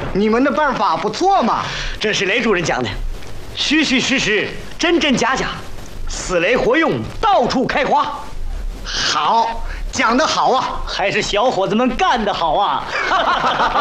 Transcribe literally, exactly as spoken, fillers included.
你们的办法不错嘛。 这是雷主任讲的，虚虚实实，真真假假，死雷活用，到处开花。 好，讲得好啊！ 还是小伙子们干得好啊！